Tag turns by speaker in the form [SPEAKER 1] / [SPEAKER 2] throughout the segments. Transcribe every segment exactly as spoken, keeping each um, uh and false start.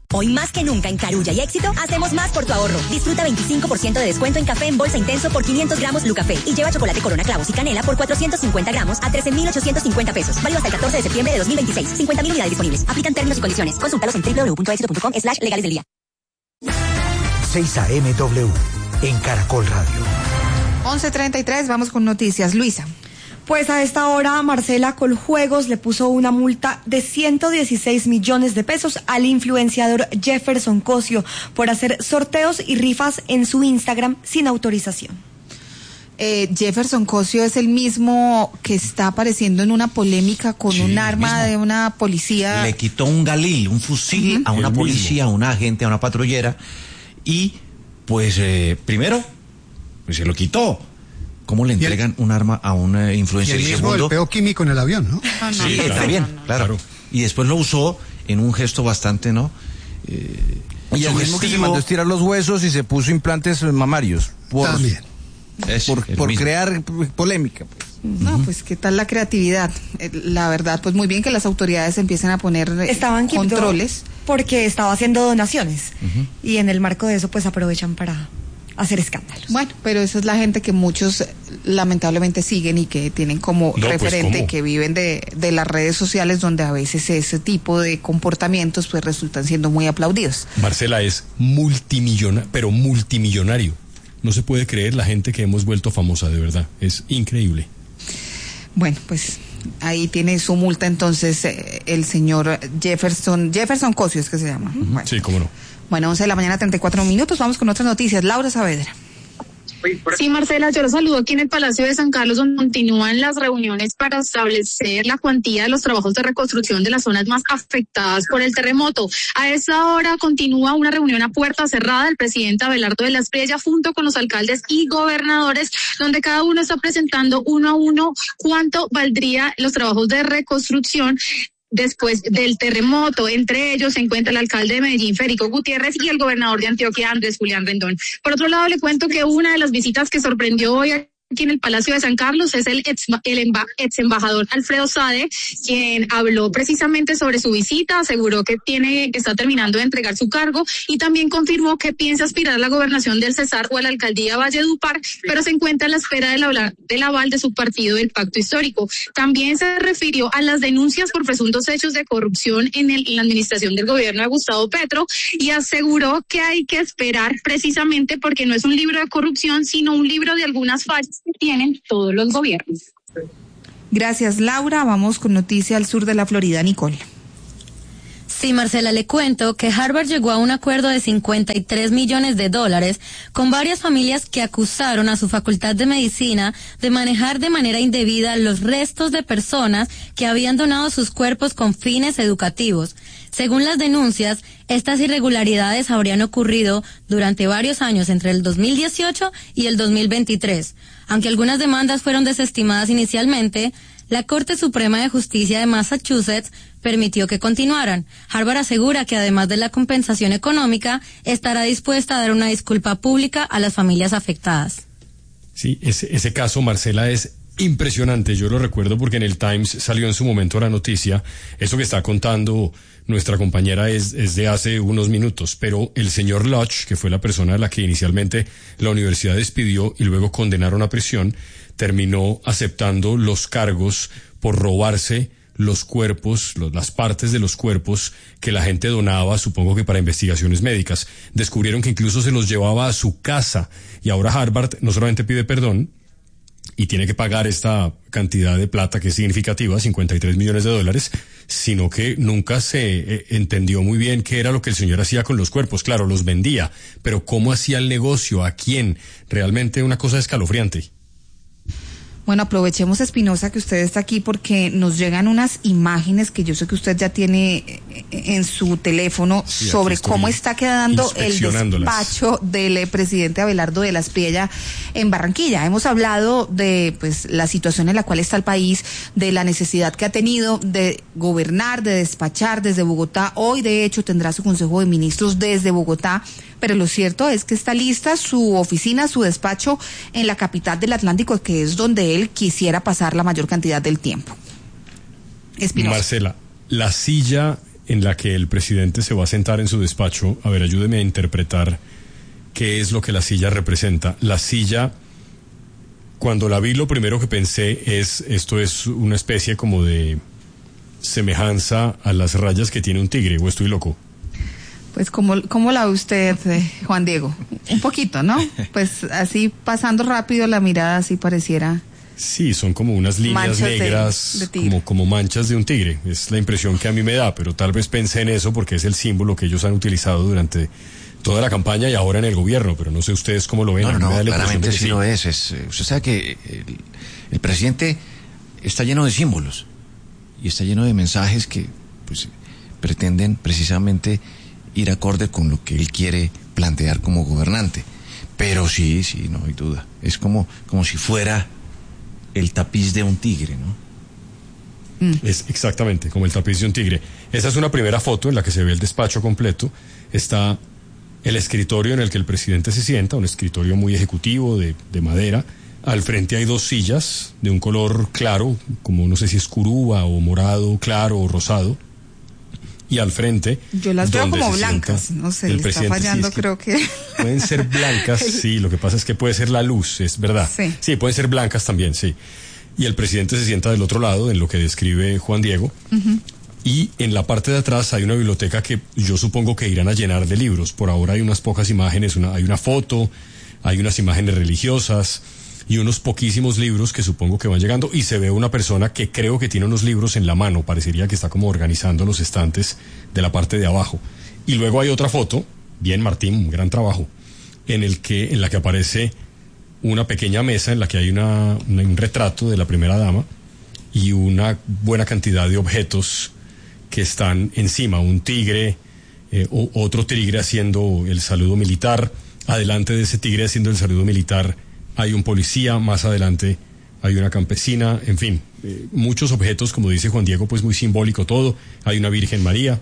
[SPEAKER 1] Hoy más que nunca en Carulla y Éxito, hacemos más por tu ahorro. Disfruta veinticinco por ciento de descuento en café en bolsa intenso por quinientos gramos Lucafé y lleva chocolate Corona Clavos y Canela por cuatrocientos cincuenta gramos a trece mil ochocientos cincuenta pesos. Válido hasta el catorce de septiembre de dos mil veintiséis. cincuenta mil unidades disponibles. Aplican términos y condiciones. Consúltalos en doble u doble u doble u punto éxito punto com slash legales del día.
[SPEAKER 2] seis A M W en Caracol Radio.
[SPEAKER 3] once treinta y tres, vamos con noticias. Luisa.
[SPEAKER 4] Pues a esta hora Marcela Coljuegos le puso una multa de ciento dieciséis millones de pesos al influenciador Jefferson Cosio por hacer sorteos y rifas en su Instagram sin autorización.
[SPEAKER 3] Eh, Jefferson Cosio es el mismo que está apareciendo en una polémica con sí, un arma mismo. de una policía.
[SPEAKER 5] Le quitó un galil, un fusil uh-huh. a una el policía, mismo. a un agente, a una patrullera y pues eh, primero pues se lo quitó. ¿Cómo le entregan un arma a un uh, influencer?
[SPEAKER 6] Y el mismo golpeo químico en el avión, ¿no?
[SPEAKER 3] Ah, no
[SPEAKER 5] sí,
[SPEAKER 3] no,
[SPEAKER 5] está
[SPEAKER 3] no,
[SPEAKER 5] bien,
[SPEAKER 3] no, no.
[SPEAKER 5] Claro. claro. Y después lo usó en un gesto bastante, ¿no? Eh,
[SPEAKER 7] y el mismo que se mandó a estirar los huesos y se puso implantes mamarios. Por,
[SPEAKER 6] También.
[SPEAKER 7] Es, por por crear polémica. Pues.
[SPEAKER 3] No, uh-huh. pues qué tal la creatividad. La verdad, pues muy bien que las autoridades empiecen a poner
[SPEAKER 4] Estaban
[SPEAKER 3] controles.
[SPEAKER 4] Porque estaba haciendo donaciones. Uh-huh. Y en el marco de eso, pues aprovechan para hacer escándalos.
[SPEAKER 3] Bueno, pero esa es la gente que muchos lamentablemente siguen y que tienen como no, referente, pues, que viven de, de las redes sociales, donde a veces ese tipo de comportamientos pues resultan siendo muy aplaudidos.
[SPEAKER 8] Marcela es multimillonario, pero multimillonario. No se puede creer la gente que hemos vuelto famosa, de verdad. Es increíble.
[SPEAKER 3] Bueno, pues ahí tiene su multa entonces eh, el señor Jefferson, Jefferson Cosio es que se llama. Uh-huh. Bueno.
[SPEAKER 8] Sí, cómo no.
[SPEAKER 3] Bueno, once de la mañana, treinta y cuatro minutos. Vamos con otras noticias. Laura Saavedra.
[SPEAKER 9] Sí, Marcela, yo los saludo aquí en el Palacio de San Carlos, donde continúan las reuniones para establecer la cuantía de los trabajos de reconstrucción de las zonas más afectadas por el terremoto. A esa hora continúa una reunión a puerta cerrada del presidente Abelardo de la Espriella junto con los alcaldes y gobernadores, donde cada uno está presentando uno a uno cuánto valdría los trabajos de reconstrucción después del terremoto. Entre ellos se encuentra el alcalde de Medellín, Federico Gutiérrez, y el gobernador de Antioquia, Andrés Julián Rendón. Por otro lado, le cuento que una de las visitas que sorprendió hoy aquí en el Palacio de San Carlos es el ex, el emba, ex embajador Alfredo Sade, quien habló precisamente sobre su visita, aseguró que tiene, que está terminando de entregar su cargo y también confirmó que piensa aspirar a la gobernación del Cesar o a la alcaldía Valledupar, pero se encuentra a la espera del, habla, del aval de su partido del Pacto Histórico. También se refirió a las denuncias por presuntos hechos de corrupción en, el, en la administración del gobierno de Gustavo Petro y aseguró que hay que esperar precisamente porque no es un libro de corrupción, sino un libro de algunas fallas que tienen todos los gobiernos.
[SPEAKER 3] Gracias, Laura. Vamos con noticia al sur de la Florida, Nicole.
[SPEAKER 10] Sí, Marcela, le cuento que Harvard llegó a un acuerdo de cincuenta y tres millones de dólares con varias familias que acusaron a su facultad de medicina de manejar de manera indebida los restos de personas que habían donado sus cuerpos con fines educativos. Según las denuncias, estas irregularidades habrían ocurrido durante varios años entre el dos mil dieciocho y el dos mil veintitrés. Aunque algunas demandas fueron desestimadas inicialmente, la Corte Suprema de Justicia de Massachusetts permitió que continuaran. Harvard asegura que además de la compensación económica, estará dispuesta a dar una disculpa pública a las familias afectadas.
[SPEAKER 8] Sí, ese, ese caso, Marcela, es impresionante. Yo lo recuerdo porque en el Times salió en su momento la noticia. Eso que está contando nuestra compañera es, es de hace unos minutos, pero el señor Lodge, que fue la persona a la que inicialmente la universidad despidió y luego condenaron a prisión, terminó aceptando los cargos por robarse los cuerpos, los, las partes de los cuerpos que la gente donaba, supongo que para investigaciones médicas. Descubrieron que incluso se los llevaba a su casa y ahora Harvard no solamente pide perdón y tiene que pagar esta cantidad de plata que es significativa, cincuenta y tres millones de dólares, sino que nunca se eh, entendió muy bien qué era lo que el señor hacía con los cuerpos. Claro, los vendía, pero cómo hacía el negocio, a quién, realmente una cosa escalofriante.
[SPEAKER 3] Bueno, aprovechemos, Espinosa, que usted está aquí porque nos llegan unas imágenes que yo sé que usted ya tiene en su teléfono sí, sobre cómo está quedando el despacho del presidente Abelardo de la Espriella en Barranquilla. Hemos hablado de pues la situación en la cual está el país, de la necesidad que ha tenido de gobernar, de despachar desde Bogotá. Hoy, de hecho, tendrá su Consejo de Ministros desde Bogotá, pero lo cierto es que está lista su oficina, su despacho en la capital del Atlántico, que es donde él quisiera pasar la mayor cantidad del tiempo. Espinosa.
[SPEAKER 8] Marcela, la silla en la que el presidente se va a sentar en su despacho. A ver, ayúdeme a interpretar qué es lo que la silla representa. La silla, cuando la vi, lo primero que pensé es, esto es una especie como de semejanza a las rayas que tiene un tigre, ¿o estoy loco?
[SPEAKER 3] Pues como, ¿cómo la ve usted, eh, Juan Diego? Un poquito, ¿no? Pues así pasando rápido la mirada, así pareciera.
[SPEAKER 8] Sí, son como unas líneas negras, de, de como, como manchas de un tigre. Es la impresión que a mí me da, pero tal vez pensé en eso porque es el símbolo que ellos han utilizado durante toda la campaña y ahora en el gobierno, pero no sé ustedes cómo lo ven.
[SPEAKER 5] No, no,
[SPEAKER 8] no,
[SPEAKER 5] claramente sí lo es. es eh, usted sabe que el, el presidente está lleno de símbolos y está lleno de mensajes que pues pretenden precisamente ir acorde con lo que él quiere plantear como gobernante. Pero sí, sí, no hay duda. Es como, como si fuera el tapiz de un tigre, ¿no?
[SPEAKER 8] Mm. Es exactamente como el tapiz de un tigre. Esa es una primera foto en la que se ve el despacho completo. Está el escritorio en el que el presidente se sienta, un escritorio muy ejecutivo de, de madera. Al frente hay dos sillas de un color claro, como no sé si es curúa o morado, claro o rosado. Y al frente...
[SPEAKER 3] Yo las veo como blancas, no sé, le está fallando, sí, creo que...
[SPEAKER 8] Pueden ser blancas, sí, lo que pasa es que puede ser la luz, es verdad. Sí. Sí, pueden ser blancas también, sí. Y el presidente se sienta del otro lado, en lo que describe Juan Diego. Uh-huh. Y en la parte de atrás hay una biblioteca que yo supongo que irán a llenar de libros. Por ahora hay unas pocas imágenes, una, hay una foto, hay unas imágenes religiosas y unos poquísimos libros que supongo que van llegando, y se ve una persona que creo que tiene unos libros en la mano, parecería que está como organizando los estantes de la parte de abajo. Y luego hay otra foto, bien Martín, un gran trabajo, en el que, en la que aparece una pequeña mesa en la que hay una, una, un retrato de la primera dama y una buena cantidad de objetos que están encima, un tigre, eh, o, otro tigre haciendo el saludo militar, adelante de ese tigre haciendo el saludo militar hay un policía, más adelante hay una campesina, en fin, eh, muchos objetos, como dice Juan Diego, pues muy simbólico todo. Hay una Virgen María,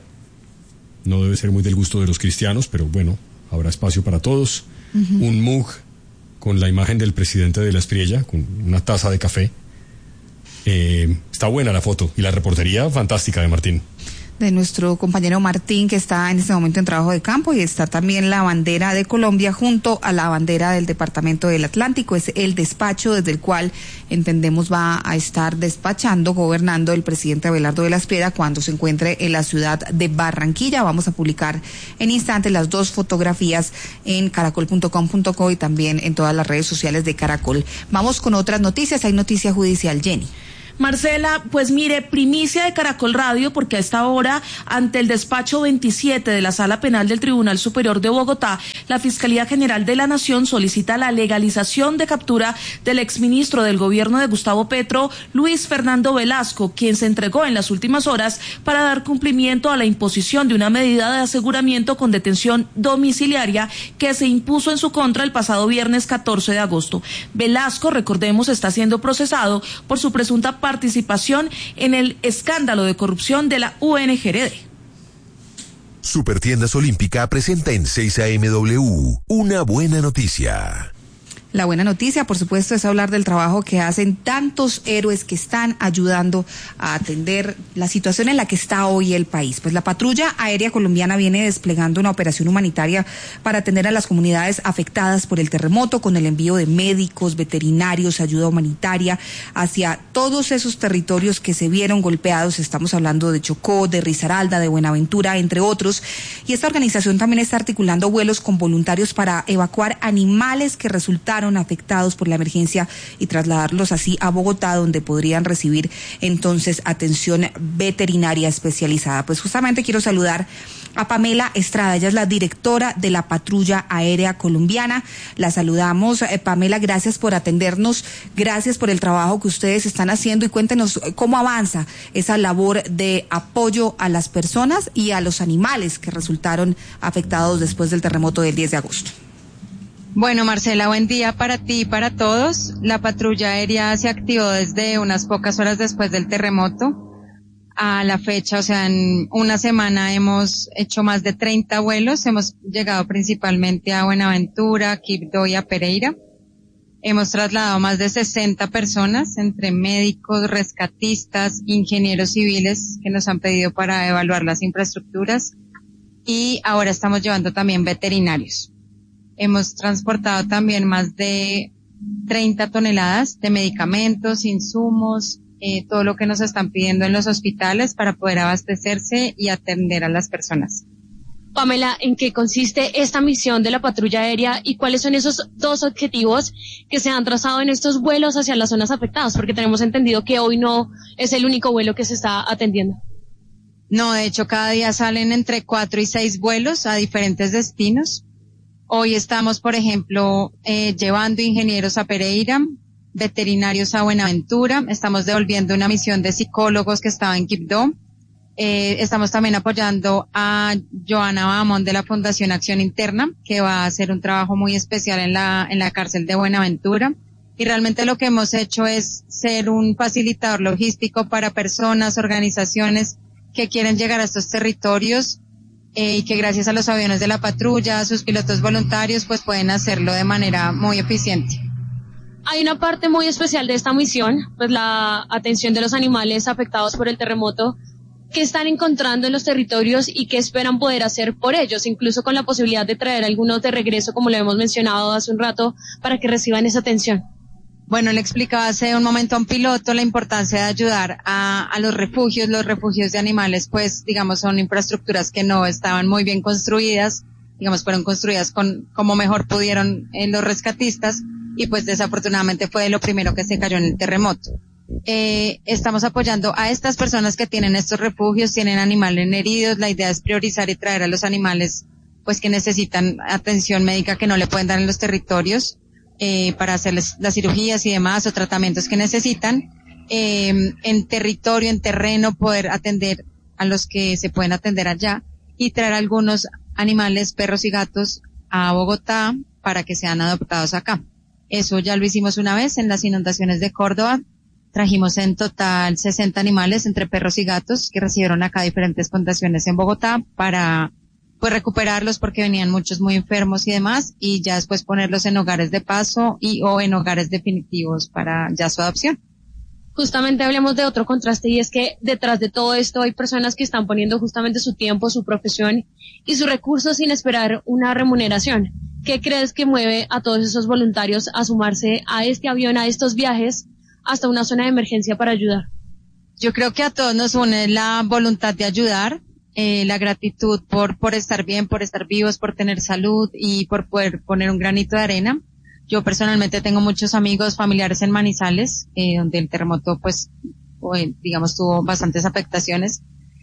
[SPEAKER 8] no debe ser muy del gusto de los cristianos, pero bueno, habrá espacio para todos. Uh-huh. Un mug con la imagen del presidente de la Espriella, con una taza de café. Eh, está buena la foto, y la reportería fantástica de Martín.
[SPEAKER 3] De nuestro compañero Martín, que está en este momento en trabajo de campo, y está también la bandera de Colombia junto a la bandera del Departamento del Atlántico. Es el despacho desde el cual entendemos va a estar despachando, gobernando el presidente Abelardo de la Espriella cuando se encuentre en la ciudad de Barranquilla. Vamos a publicar en instantes las dos fotografías en caracol punto com punto co y también en todas las redes sociales de Caracol. Vamos con otras noticias. Hay noticia judicial, Jenny.
[SPEAKER 11] Marcela, pues mire, primicia de Caracol Radio, porque a esta hora, ante el despacho veintisiete de la Sala Penal del Tribunal Superior de Bogotá, la Fiscalía General de la Nación solicita la legalización de captura del exministro del gobierno de Gustavo Petro, Luis Fernando Velasco, quien se entregó en las últimas horas para dar cumplimiento a la imposición de una medida de aseguramiento con detención domiciliaria que se impuso en su contra el pasado viernes catorce de agosto. Velasco, recordemos, está siendo procesado por su presunta participación en el escándalo de corrupción de la U N G R D.
[SPEAKER 12] Supertiendas Olímpica presenta en seis A M W una buena noticia.
[SPEAKER 3] La buena noticia, por supuesto, es hablar del trabajo que hacen tantos héroes que están ayudando a atender la situación en la que está hoy el país. Pues la Patrulla Aérea Colombiana viene desplegando una operación humanitaria para atender a las comunidades afectadas por el terremoto, con el envío de médicos, veterinarios, ayuda humanitaria hacia todos esos territorios que se vieron golpeados. Estamos hablando de Chocó, de Risaralda, de Buenaventura, entre otros. Y esta organización también está articulando vuelos con voluntarios para evacuar animales que resultaron afectados por la emergencia y trasladarlos así a Bogotá, donde podrían recibir entonces atención veterinaria especializada. Pues justamente quiero saludar a Pamela Estrada, ella es la directora de la Patrulla Aérea Colombiana. La saludamos. Eh, Pamela, gracias por atendernos, gracias por el trabajo que ustedes están haciendo, y cuéntenos cómo avanza esa labor de apoyo a las personas y a los animales que resultaron afectados después del terremoto del diez de agosto.
[SPEAKER 13] Bueno, Marcela, buen día para ti y para todos. La patrulla aérea se activó desde unas pocas horas después del terremoto. A la fecha, o sea, en una semana hemos hecho más de treinta vuelos. Hemos llegado principalmente a Buenaventura, Quibdó y a Pereira. Hemos trasladado más de sesenta personas, entre médicos, rescatistas, ingenieros civiles que nos han pedido para evaluar las infraestructuras, y ahora estamos llevando también veterinarios. Hemos transportado también más de treinta toneladas de medicamentos, insumos, eh, todo lo que nos están pidiendo en los hospitales para poder abastecerse y atender a las personas.
[SPEAKER 14] Pamela, ¿en qué consiste esta misión de la patrulla aérea y cuáles son esos dos objetivos que se han trazado en estos vuelos hacia las zonas afectadas? Porque tenemos entendido que hoy no es el único vuelo que se está atendiendo.
[SPEAKER 13] No, de hecho, cada día salen entre cuatro y seis vuelos a diferentes destinos. Hoy estamos, por ejemplo, eh, llevando ingenieros a Pereira, veterinarios a Buenaventura, estamos devolviendo una misión de psicólogos que estaba en Quibdó. Eh, estamos también apoyando a Joana Bamón de la Fundación Acción Interna, que va a hacer un trabajo muy especial en la, en la cárcel de Buenaventura. Y realmente lo que hemos hecho es ser un facilitador logístico para personas, organizaciones que quieren llegar a estos territorios, eh, y que gracias a los aviones de la patrulla, a sus pilotos voluntarios, pues pueden hacerlo de manera muy eficiente.
[SPEAKER 14] Hay una parte muy especial de esta misión, pues la atención de los animales afectados por el terremoto, que están encontrando en los territorios y que esperan poder hacer por ellos, incluso con la posibilidad de traer algunos de regreso, como lo hemos mencionado hace un rato, para que reciban esa atención.
[SPEAKER 13] Bueno, le explicaba hace un momento a un piloto la importancia de ayudar a, a los refugios. Los refugios de animales, pues, digamos, son infraestructuras que no estaban muy bien construidas, digamos, fueron construidas con como mejor pudieron eh, los rescatistas, y pues desafortunadamente fue lo primero que se cayó en el terremoto. Eh, estamos apoyando a estas personas que tienen estos refugios, tienen animales heridos. La idea es priorizar y traer a los animales pues que necesitan atención médica que no le pueden dar en los territorios, eh, para hacerles las cirugías y demás o tratamientos que necesitan, eh, en territorio, en terreno, poder atender a los que se pueden atender allá y traer algunos animales, perros y gatos a Bogotá para que sean adoptados acá. Eso ya lo hicimos una vez en las inundaciones de Córdoba. Trajimos en total sesenta animales entre perros y gatos que recibieron acá diferentes fundaciones en Bogotá para pues recuperarlos porque venían muchos muy enfermos y demás, y ya después ponerlos en hogares de paso y o en hogares definitivos para ya su adopción.
[SPEAKER 14] Justamente hablemos de otro contraste, y es que detrás de todo esto hay personas que están poniendo justamente su tiempo, su profesión y sus recursos sin esperar una remuneración. ¿Qué crees que mueve a todos esos voluntarios a sumarse a este avión, a estos viajes, hasta una zona de emergencia para ayudar?
[SPEAKER 13] Yo creo que a todos nos une la voluntad de ayudar, eh, la gratitud por, por estar bien, por estar vivos, por tener salud y por poder poner un granito de arena. Yo personalmente tengo muchos amigos, familiares en Manizales, eh, donde el terremoto, pues, digamos, tuvo bastantes afectaciones.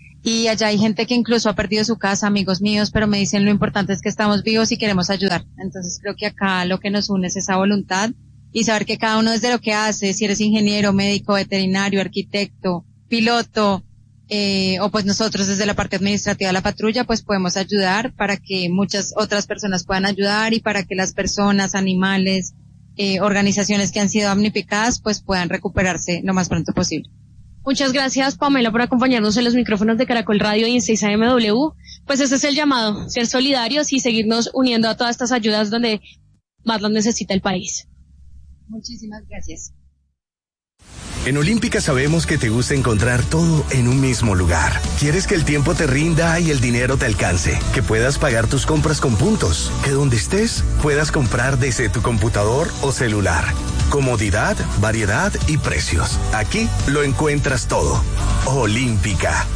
[SPEAKER 13] Y allá hay gente que incluso ha perdido su casa, amigos míos, pero me dicen lo importante es que estamos vivos y queremos ayudar. Entonces creo que acá lo que nos une es esa voluntad y saber que cada uno desde lo que hace, si eres ingeniero, médico, veterinario, arquitecto, piloto, eh, o pues nosotros desde la parte administrativa de la patrulla, pues podemos ayudar para que muchas otras personas puedan ayudar y para que las personas, animales, eh, organizaciones que han sido damnificadas, pues puedan recuperarse lo más pronto posible.
[SPEAKER 14] Muchas gracias, Pamela, por acompañarnos en los micrófonos de Caracol Radio y en seis A M W. Pues ese es el llamado, ser solidarios y seguirnos uniendo a todas estas ayudas donde más las necesita el país.
[SPEAKER 13] Muchísimas gracias.
[SPEAKER 15] En Olímpica sabemos que te gusta encontrar todo en un mismo lugar. Quieres que el tiempo te rinda y el dinero te alcance, que puedas pagar tus compras con puntos, que donde estés puedas comprar desde tu computador o celular. Comodidad, variedad y precios. Aquí lo encuentras todo. Olímpica.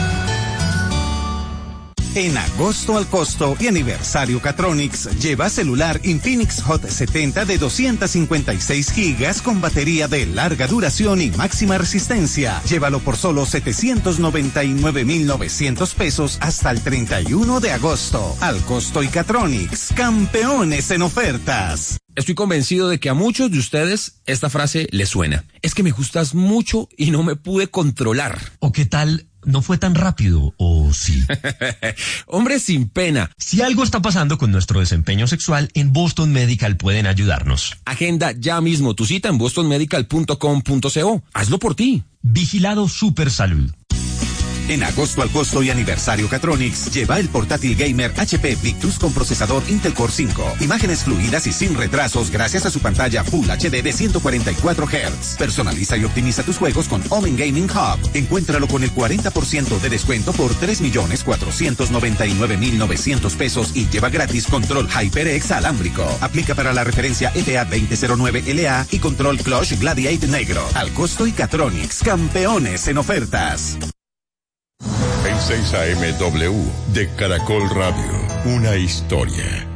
[SPEAKER 16] En agosto al costo y aniversario Catronics, lleva celular Infinix Hot setenta de doscientos cincuenta y seis gigas con batería de larga duración y máxima resistencia. Llévalo por solo setecientos noventa y nueve mil novecientos pesos hasta el treinta y uno de agosto. Al costo y Catronics, campeones en ofertas.
[SPEAKER 17] Estoy convencido de que a muchos de ustedes esta frase les suena. Es que me gustas mucho y no me pude controlar.
[SPEAKER 18] ¿O qué tal? No fue tan rápido, ¿o sí?
[SPEAKER 17] Hombre, sin pena.
[SPEAKER 18] Si algo está pasando con nuestro desempeño sexual, en Boston Medical pueden ayudarnos.
[SPEAKER 17] Agenda ya mismo tu cita en boston medical punto com punto co. Hazlo por ti.
[SPEAKER 18] Vigilado Super Salud.
[SPEAKER 16] En agosto al costo y aniversario Catronics, lleva el portátil gamer H P Victus con procesador Intel Core cinco. Imágenes fluidas y sin retrasos gracias a su pantalla Full H D de ciento cuarenta y cuatro hertz. Personaliza y optimiza tus juegos con Omen Gaming Hub. Encuéntralo con el cuarenta por ciento de descuento por tres millones cuatrocientos noventa y nueve mil novecientos pesos y lleva gratis control HyperX alámbrico. Aplica para la referencia F A veinte cero nueve L A y control Clutch Gladiate negro. Al costo y Catronics, campeones en ofertas.
[SPEAKER 12] En seis A M W de Caracol Radio, una historia.